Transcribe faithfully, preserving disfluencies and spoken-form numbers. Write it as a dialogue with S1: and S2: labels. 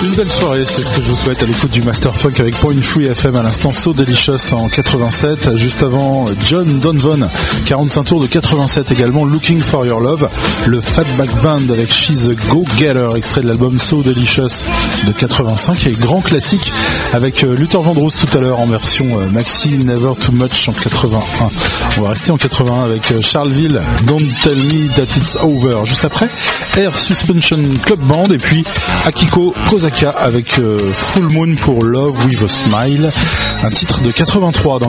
S1: Une belle soirée, c'est ce que je vous souhaite à l'écoute du Master Funk avec Point Free F M à l'instant So Delicious en quatre-vingt-sept. Juste avant, John Donovan, quarante-cinq tours de quatre-vingt-sept également, Looking for Your Love. Le Fatback Band avec She's a Go-Getter, extrait de l'album So Delicious de quatre-vingt-cinq. Et grand classique avec Luther Vandross tout à l'heure en version maxi, Never Too Much en quatre-vingt-un. On va rester en quatre-vingt-un avec Charleville, Don't Tell Me That It's Over. Juste après, Air Suspension Club Band et puis Akiko Kozaka avec euh, Full Moon pour Love With A Smile, un titre de quatre-vingt-trois dans